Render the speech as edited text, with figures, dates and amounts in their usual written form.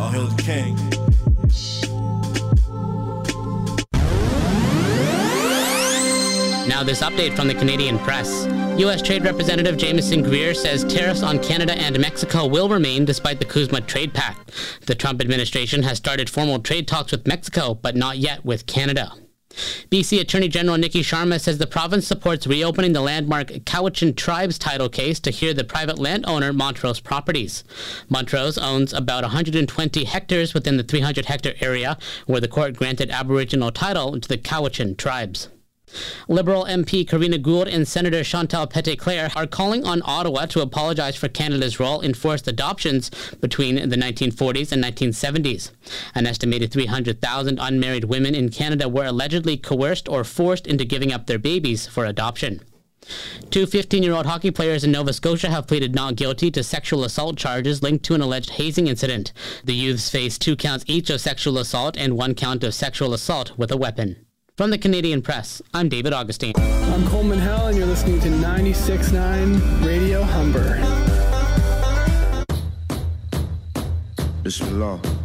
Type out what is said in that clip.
All hail the king. Now this update from the Canadian Press. U.S. Trade Representative Jameson Greer says tariffs on Canada and Mexico will remain despite the CUSMA trade pact. The Trump administration has started formal trade talks with Mexico, but not yet with Canada. BC Attorney General Nikki Sharma says the province supports reopening the landmark Cowichan Tribes title case to hear the private landowner Montrose Properties. Montrose owns about 120 hectares within the 300-hectare area where the court granted Aboriginal title to the Cowichan Tribes. Liberal MP Karina Gould and Senator Chantal Petitclerc are calling on Ottawa to apologize for Canada's role in forced adoptions between the 1940s and 1970s. An estimated 300,000 unmarried women in Canada were allegedly coerced or forced into giving up their babies for adoption. Two 15-year-old hockey players in Nova Scotia have pleaded not guilty to sexual assault charges linked to an alleged hazing incident. The youths face 2 counts each of sexual assault and 1 count of sexual assault with a weapon. From the Canadian Press, I'm David Augustine. I'm Coleman Hell, and you're listening to 96.9 Radio Humber. Bismillah.